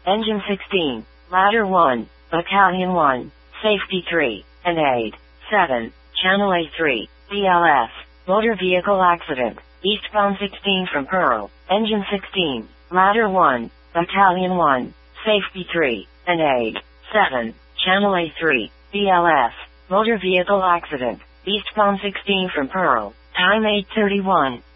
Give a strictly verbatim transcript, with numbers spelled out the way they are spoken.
Engine sixteen, Ladder one, Battalion one, Safety three, and Aid seven, Channel A three, B L S, Motor Vehicle Accident, eastbound sixteen from Pearl, Engine sixteen, Ladder one, Battalion one, Safety three, and Aid seven, Channel A three, B L S, Motor Vehicle Accident, eastbound sixteen from Pearl, time eight thirty-one.